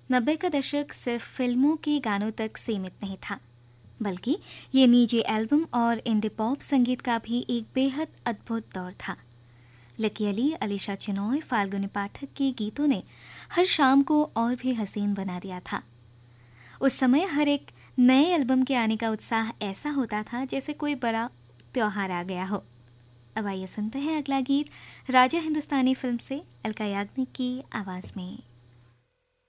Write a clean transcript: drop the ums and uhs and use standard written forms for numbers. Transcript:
90 का दशक सिर्फ फिल्मों के गानों तक सीमित नहीं था, बल्कि ये निजी एल्बम और इंडी पॉप संगीत का भी एक बेहद अद्भुत दौर था। लकी अली, अलीशा चिनॉय, फाल्गुनी पाठक के गीतों ने हर शाम को और भी हसीन बना दिया था। उस समय हर एक नए एल्बम के आने का उत्साह ऐसा होता था जैसे कोई बड़ा त्योहार आ गया हो। अब आइए सुनते हैं अगला गीत राजा हिंदुस्तानी फिल्म से अलका याग्निक की आवाज़ में।